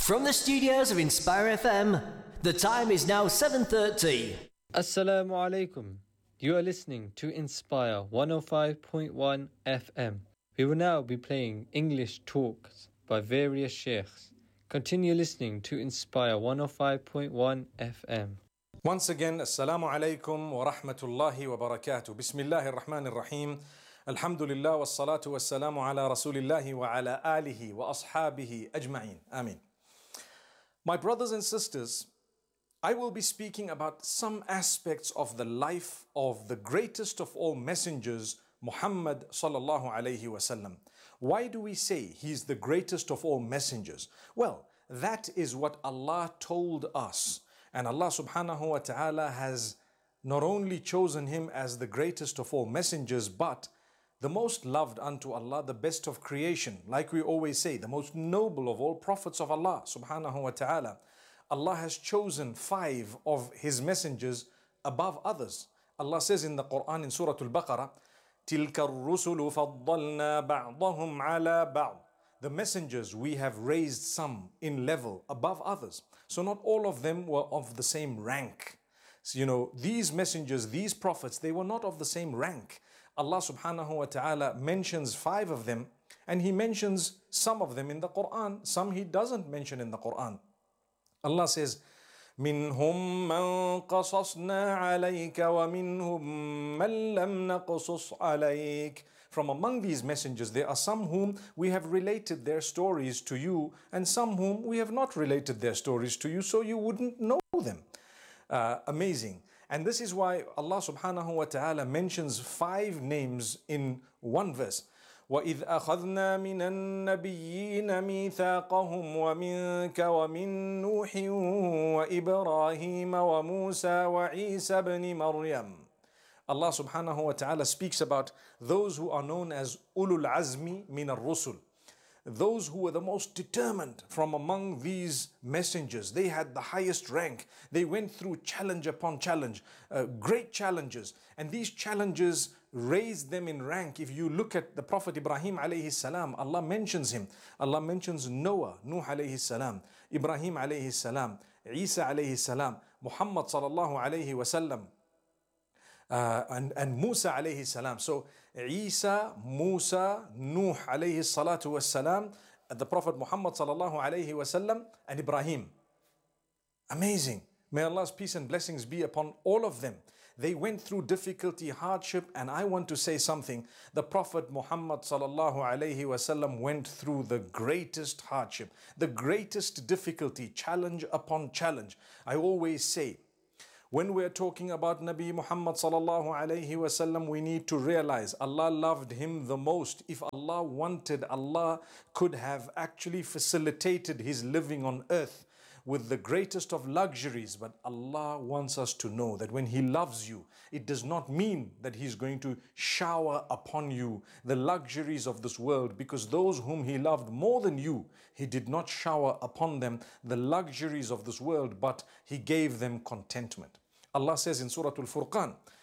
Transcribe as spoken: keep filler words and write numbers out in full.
From the studios of Inspire F M, the time is now seven thirty. Assalamu alaikum. You are listening to Inspire one oh five point one F M. We will now be playing English talks by various sheikhs. Continue listening to Inspire one oh five point one F M. Once again, Assalamu alaikum wa rahmatullahi wa barakatuh. Bismillahir Rahmanir Rahim. Alhamdulillah wa salatu wa salamu ala rasulillahi wa ala alihi wa ashabihi ajma'in. Ameen. My brothers and sisters, I will be speaking about some aspects of the life of the greatest of all messengers, Muhammad sallallahu alayhi wasallam. Why do we say he's the greatest of all messengers? Well, that is what Allah told us. And Allah subhanahu wa ta'ala has not only chosen him as the greatest of all messengers, but the most loved unto Allah, the best of creation. Like we always say, the most noble of all prophets of Allah subhanahu wa ta'ala. Allah has chosen five of his messengers above others. Allah says in the Quran in Surah Al-Baqarah, تِلْكَ الرُّسُلُ فَضَّلْنَا بَعْضَهُمْ عَلَى بَعْضٍ. The messengers, we have raised some in level above others. So not all of them were of the same rank. So, you know, these messengers, these prophets, they were not of the same rank. Allah subhanahu wa ta'ala mentions five of them, and he mentions some of them in the Quran, some he doesn't mention in the Quran. Allah says, مِنْهُمْ مَنْ قَصَصْنَا عَلَيْكَ وَمِنْهُمْ مَنْ لَمْ نَقْصُصْ عَلَيْكَ. From among these messengers, there are some whom we have related their stories to you, and some whom we have not related their stories to you, so you wouldn't know them. Uh, amazing. And this is why Allah subhanahu wa ta'ala mentions five names in one verse. وَإِذْ أَخَذْنَا مِنَ النَّبِيِّينَ مِيثَاقَهُمْ وَمِنْكَ وَمِنْ نُوحٍ وَإِبْرَاهِيمَ وَمُوسَى وَعِيسَى بْنِ مَرْيَمَ. Allah subhanahu wa ta'ala speaks about those who are known as ulul azmi min ar-rusul. Those who were the most determined from among these messengers. They had the highest rank. They went through challenge upon challenge, uh, great challenges. And these challenges raised them in rank. If you look at the Prophet Ibrahim alayhi salam, Allah mentions him. Allah mentions Noah, Nuh alayhi salam, Ibrahim alayhi salam, Isa alayhi salam, Muhammad sallallahu alayhi wasallam. Uh, and, and Musa alayhi salam. So Isa, Musa, Nuh alayhi salatu was salam, the Prophet Muhammad sallallahu alayhi wasallam, and Ibrahim. Amazing. May Allah's peace and blessings be upon all of them. They went through difficulty, hardship, and I want to say something. The Prophet Muhammad sallallahu alayhi wasallam went through the greatest hardship, the greatest difficulty, challenge upon challenge. I always say, when we're talking about Nabi Muhammad sallallahu alayhi wasallam, we need to realize Allah loved him the most. If Allah wanted, Allah could have actually facilitated his living on earth with the greatest of luxuries. But Allah wants us to know that when he loves you, it does not mean that he's going to shower upon you the luxuries of this world, because those whom he loved more than you, he did not shower upon them the luxuries of this world, but he gave them contentment. Allah says in Surah Al-Furqan,